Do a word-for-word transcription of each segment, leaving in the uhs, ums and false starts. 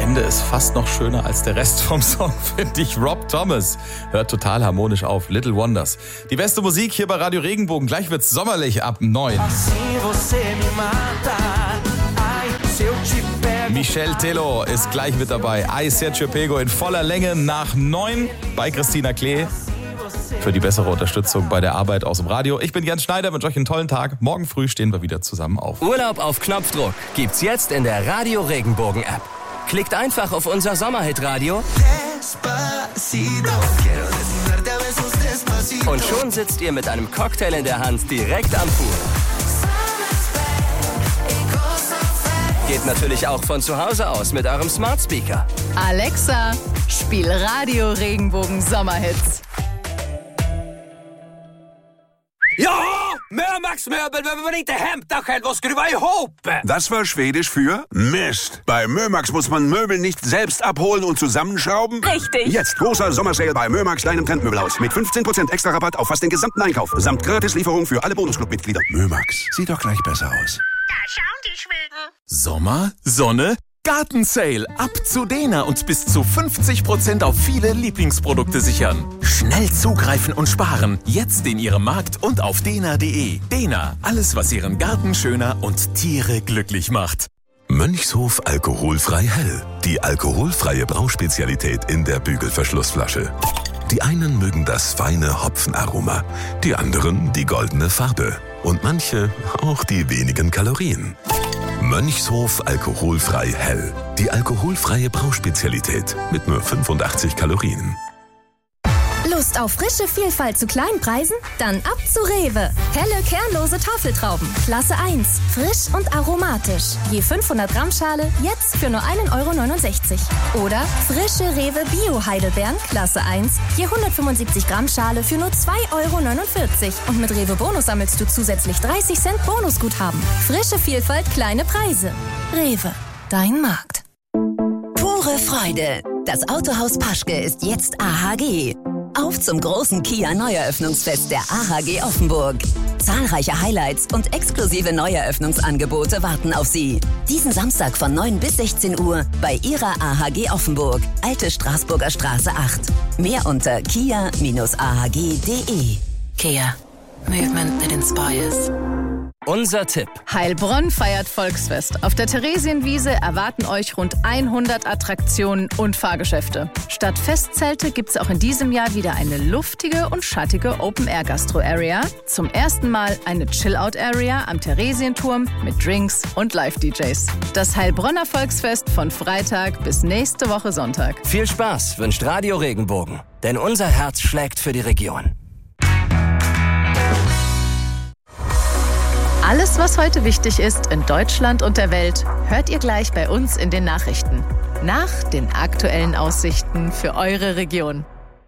Ende ist fast noch schöner als der Rest vom Song, finde ich. Rob Thomas hört total harmonisch auf. Little Wonders. Die beste Musik hier bei Radio Regenbogen. Gleich wird's sommerlich ab neun. Michel Tello ist gleich mit dabei. Ai Sergio Pego in voller Länge nach neun bei Christina Klee. Für die bessere Unterstützung bei der Arbeit aus dem Radio. Ich bin Jens Schneider, wünsche euch einen tollen Tag. Morgen früh stehen wir wieder zusammen auf. Urlaub auf Knopfdruck gibt's jetzt in der Radio Regenbogen App. Klickt einfach auf unser Sommerhit-Radio und schon sitzt ihr mit einem Cocktail in der Hand direkt am Pool. Geht natürlich auch von zu Hause aus mit eurem Smart Speaker. Alexa, spiel Radio Regenbogen Sommerhits. Ja, Mömax-Möbel behöver man inte hämta själv och skruva ihop. Das war Schwedisch für Mist. Bei Mömax muss man Möbel nicht selbst abholen und zusammenschrauben. Richtig. Jetzt großer Sommersale bei Mömax, deinem Trendmöbelhaus. Mit fünfzehn Prozent extra Rabatt auf fast den gesamten Einkauf. Samt Gratislieferung für alle Bonusclub-Mitglieder. Mömax, sieht doch gleich besser aus. Da schauen die Schweden. Sommer, Sonne, Gartensale. Ab zu Dena und bis zu fünfzig Prozent auf viele Lieblingsprodukte sichern. Schnell zugreifen und sparen. Jetzt in Ihrem Markt und auf dena punkt de. Dena, alles was Ihren Garten schöner und Tiere glücklich macht. Mönchshof alkoholfrei hell. Die alkoholfreie Brauspezialität in der Bügelverschlussflasche. Die einen mögen das feine Hopfenaroma, die anderen die goldene Farbe und manche auch die wenigen Kalorien. Mönchshof alkoholfrei hell. Die alkoholfreie Brauspezialität mit nur fünfundachtzig Kalorien. Lust auf frische Vielfalt zu kleinen Preisen? Dann ab zu Rewe. Helle, kernlose Tafeltrauben. Klasse eins. Frisch und aromatisch. Je fünfhundert Gramm Schale, jetzt für nur ein Euro neunundsechzig. Oder frische Rewe Bio-Heidelbeeren. Klasse eins. Je hundertfünfundsiebzig Gramm Schale für nur zwei Euro neunundvierzig. Und mit Rewe Bonus sammelst du zusätzlich dreißig Cent Bonusguthaben. Frische Vielfalt, kleine Preise. Rewe. Dein Markt. Pure Freude. Das Autohaus Paschke ist jetzt A H G. Auf zum großen Kia-Neueröffnungsfest der A H G Offenburg. Zahlreiche Highlights und exklusive Neueröffnungsangebote warten auf Sie. Diesen Samstag von neun bis sechzehn Uhr bei Ihrer A H G Offenburg, Alte Straßburger Straße acht. Mehr unter kia a h g punkt de. Kia. Movement that inspires. Unser Tipp. Heilbronn feiert Volksfest. Auf der Theresienwiese erwarten euch rund hundert Attraktionen und Fahrgeschäfte. Statt Festzelte gibt es auch in diesem Jahr wieder eine luftige und schattige Open-Air-Gastro-Area. Zum ersten Mal eine Chill-Out-Area am Theresienturm mit Drinks und Live-D Js. Das Heilbronner Volksfest von Freitag bis nächste Woche Sonntag. Viel Spaß wünscht Radio Regenbogen, denn unser Herz schlägt für die Region. Alles, was heute wichtig ist in Deutschland und der Welt, hört ihr gleich bei uns in den Nachrichten. Nach den aktuellen Aussichten für eure Region.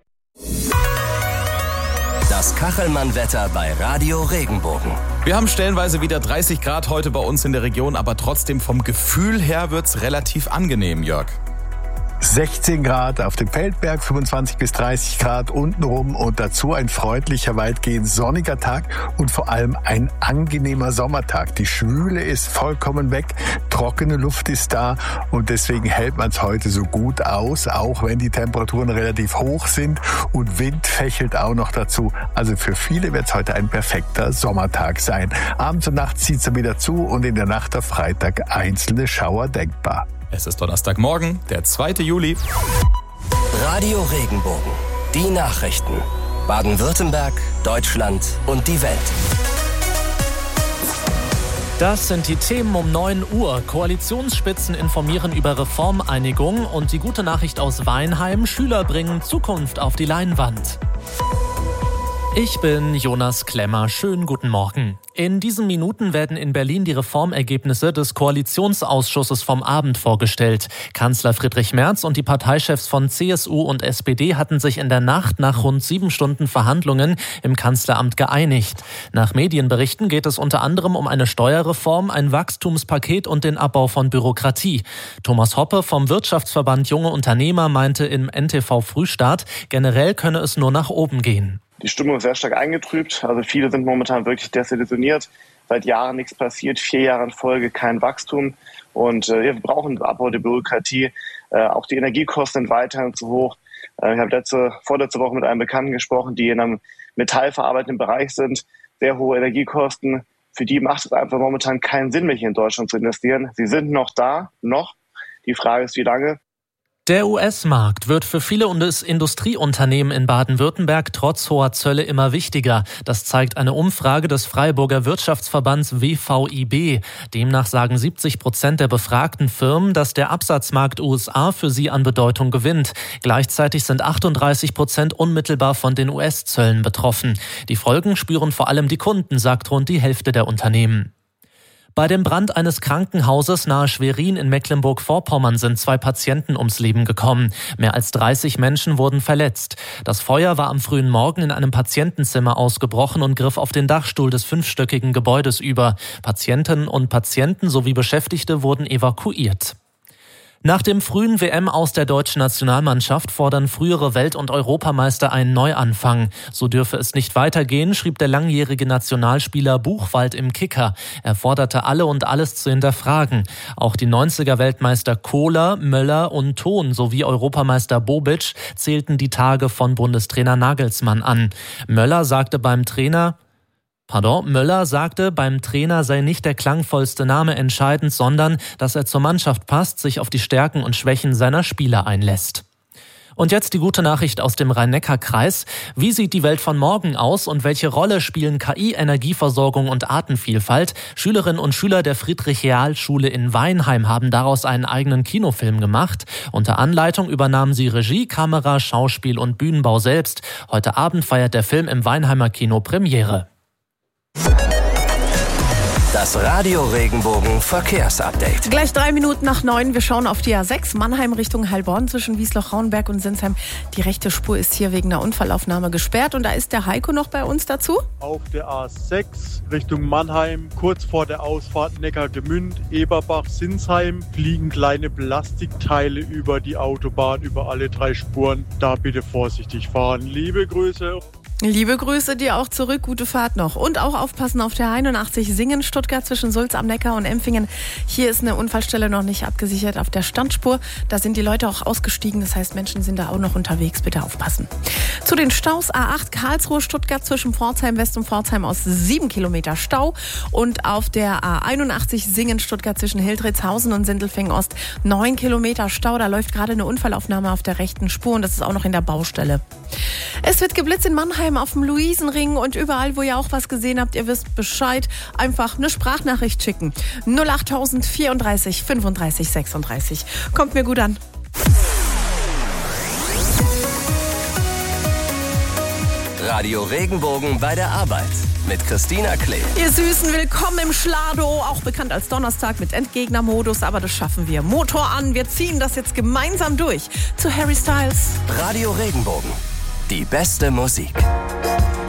Das Kachelmann-Wetter bei Radio Regenbogen. Wir haben stellenweise wieder dreißig Grad heute bei uns in der Region, aber trotzdem vom Gefühl her wird's relativ angenehm, Jörg. sechzehn Grad auf dem Feldberg, fünfundzwanzig bis dreißig Grad untenrum und dazu ein freundlicher, weitgehend sonniger Tag und vor allem ein angenehmer Sommertag. Die Schwüle ist vollkommen weg, trockene Luft ist da und deswegen hält man es heute so gut aus, auch wenn die Temperaturen relativ hoch sind und Wind fächelt auch noch dazu. Also für viele wird es heute ein perfekter Sommertag sein. Abends und nachts zieht es dann wieder zu und in der Nacht auf Freitag einzelne Schauer denkbar. Es ist Donnerstagmorgen, der zweite Juli. Radio Regenbogen. Die Nachrichten. Baden-Württemberg, Deutschland und die Welt. Das sind die Themen um neun Uhr. Koalitionsspitzen informieren über Reformeinigung und die gute Nachricht aus Weinheim. Schüler bringen Zukunft auf die Leinwand. Ich bin Jonas Klemmer. Schönen guten Morgen. In diesen Minuten werden in Berlin die Reformergebnisse des Koalitionsausschusses vom Abend vorgestellt. Kanzler Friedrich Merz und die Parteichefs von C S U und S P D hatten sich in der Nacht nach rund sieben Stunden Verhandlungen im Kanzleramt geeinigt. Nach Medienberichten geht es unter anderem um eine Steuerreform, ein Wachstumspaket und den Abbau von Bürokratie. Thomas Hoppe vom Wirtschaftsverband Junge Unternehmer meinte im N T V Frühstart, generell könne es nur nach oben gehen. Die Stimmung ist sehr stark eingetrübt. Also viele sind momentan wirklich desillusioniert. Seit Jahren nichts passiert, vier Jahre in Folge kein Wachstum. Und äh, wir brauchen Abbau der Bürokratie. Äh, auch die Energiekosten sind weiterhin zu hoch. Äh, ich habe letzte, vorletzte Woche mit einem Bekannten gesprochen, die in einem metallverarbeitenden Bereich sind. Sehr hohe Energiekosten. Für die macht es einfach momentan keinen Sinn mehr, hier in Deutschland zu investieren. Sie sind noch da, noch. Die Frage ist, wie lange. Der U S-Markt wird für viele Industrieunternehmen in Baden-Württemberg trotz hoher Zölle immer wichtiger. Das zeigt eine Umfrage des Freiburger Wirtschaftsverbands W V I B. Demnach sagen siebzig Prozent der befragten Firmen, dass der Absatzmarkt U S A für sie an Bedeutung gewinnt. Gleichzeitig sind achtunddreißig Prozent unmittelbar von den U S-Zöllen betroffen. Die Folgen spüren vor allem die Kunden, sagt rund die Hälfte der Unternehmen. Bei dem Brand eines Krankenhauses nahe Schwerin in Mecklenburg-Vorpommern sind zwei Patienten ums Leben gekommen. Mehr als dreißig Menschen wurden verletzt. Das Feuer war am frühen Morgen in einem Patientenzimmer ausgebrochen und griff auf den Dachstuhl des fünfstöckigen Gebäudes über. Patientinnen und Patienten sowie Beschäftigte wurden evakuiert. Nach dem frühen W M-Aus der deutschen Nationalmannschaft fordern frühere Welt- und Europameister einen Neuanfang. So dürfe es nicht weitergehen, schrieb der langjährige Nationalspieler Buchwald im Kicker. Er forderte alle und alles zu hinterfragen. Auch die neunziger-Weltmeister Kohler, Möller und Thon sowie Europameister Bobic zählten die Tage von Bundestrainer Nagelsmann an. Möller sagte beim Trainer... Pardon, Möller sagte, beim Trainer sei nicht der klangvollste Name entscheidend, sondern dass er zur Mannschaft passt, sich auf die Stärken und Schwächen seiner Spieler einlässt. Und jetzt die gute Nachricht aus dem Rhein-Neckar-Kreis. Wie sieht die Welt von morgen aus und welche Rolle spielen K I, Energieversorgung und Artenvielfalt? Schülerinnen und Schüler der Friedrich-Real-Schule in Weinheim haben daraus einen eigenen Kinofilm gemacht. Unter Anleitung übernahmen sie Regie, Kamera, Schauspiel und Bühnenbau selbst. Heute Abend feiert der Film im Weinheimer Kino Premiere. Das Radio Regenbogen Verkehrsupdate. Gleich drei Minuten nach neun. Wir schauen auf die A sechs Mannheim Richtung Heilbronn zwischen Wiesloch-Rauenberg und Sinsheim. Die rechte Spur ist hier wegen einer Unfallaufnahme gesperrt. Und da ist der Heiko noch bei uns dazu. Auf der A sechs Richtung Mannheim, kurz vor der Ausfahrt Neckargemünd, Eberbach, Sinsheim, fliegen kleine Plastikteile über die Autobahn, über alle drei Spuren. Da bitte vorsichtig fahren. Liebe Grüße. Liebe Grüße dir auch zurück, gute Fahrt noch. Und auch aufpassen auf der einundachtzig Singen, Stuttgart zwischen Sulz am Neckar und Empfingen. Hier ist eine Unfallstelle noch nicht abgesichert auf der Standspur. Da sind die Leute auch ausgestiegen, das heißt Menschen sind da auch noch unterwegs, bitte aufpassen. Zu den Staus A acht Karlsruhe, Stuttgart zwischen Pforzheim West und Pforzheim aus sieben Kilometer Stau. Und auf der A einundachtzig Singen, Stuttgart zwischen Hildritzhausen und Sindelfingen Ost neun Kilometer Stau. Da läuft gerade eine Unfallaufnahme auf der rechten Spur und das ist auch noch in der Baustelle. Es wird geblitzt in Mannheim auf dem Luisenring und überall, wo ihr auch was gesehen habt, ihr wisst Bescheid, einfach eine Sprachnachricht schicken. null acht vierunddreißig fünfunddreißig sechsunddreißig. Kommt mir gut an. Radio Regenbogen bei der Arbeit mit Christina Klee. Ihr Süßen, willkommen im Schlado, auch bekannt als Donnerstag mit Endgegnermodus, aber das schaffen wir. Motor an, wir ziehen das jetzt gemeinsam durch. Zu Harry Styles. Radio Regenbogen. Die beste Musik.